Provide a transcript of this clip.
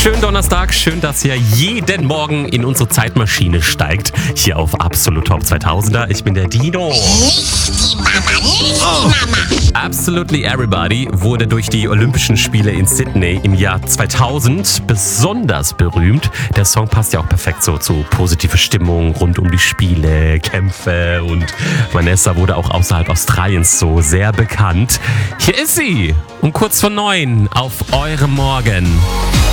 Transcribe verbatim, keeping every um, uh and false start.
Schönen Donnerstag, schön, dass ihr jeden Morgen in unsere Zeitmaschine steigt. Hier auf Absolut Top zweitausender. Ich bin der Dino. Nicht die Mama, nicht die Mama. Absolutely Everybody wurde durch die Olympischen Spiele in Sydney im Jahr zweitausend besonders berühmt. Der Song passt ja auch perfekt so zu positive Stimmung rund um die Spiele, Kämpfe, und Vanessa wurde auch außerhalb Australiens so sehr bekannt. Hier ist sie um kurz vor neun auf eurem Morgen.